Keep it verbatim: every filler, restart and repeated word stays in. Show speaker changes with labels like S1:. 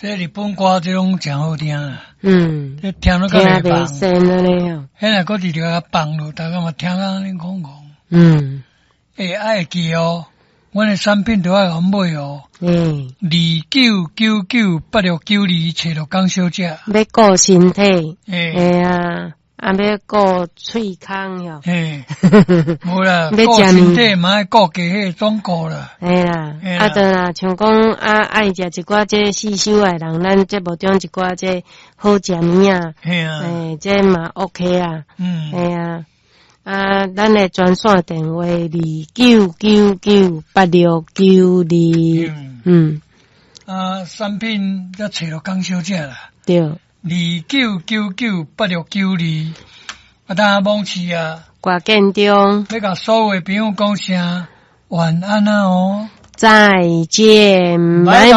S1: 这日本歌这种真好听啊。
S2: 嗯，
S1: 这听了
S2: 听
S1: 较袂
S2: 袂深了咧哦。
S1: 迄若个直直甲放落，大家嘛听啊恁讲讲。
S2: 嗯，
S1: 诶，爱记哦，阮诶产品都要互买哦。
S2: 诶，
S1: 二九九九八六九二，找着江小姐。
S2: 要顾身体，
S1: 诶
S2: 诶啊，啊要顾喙空哟。
S1: 诶，无啦，
S2: 要
S1: 顾
S2: 食面
S1: 身体嘛爱顾家迄总顾啦。
S2: 嘿啦，
S1: 嘿啦
S2: 啊对啦，像讲啊爱食一寡这细修诶人，咱节目中一寡这好食面啊，
S1: 嘿啊，
S2: 诶，这嘛 OK 啦，
S1: 嗯，
S2: 嘿啊，啊，咱诶专线电话二九九九八六九二，
S1: 嗯，
S2: 嗯，
S1: 啊，产品要找着江小姐啦。
S2: 对，
S1: 二九九九八六九二，啊，当网市啊，
S2: 挂建中，
S1: 要甲所有诶朋友讲声晚安啊哦。
S2: 再见，
S1: 拜拜。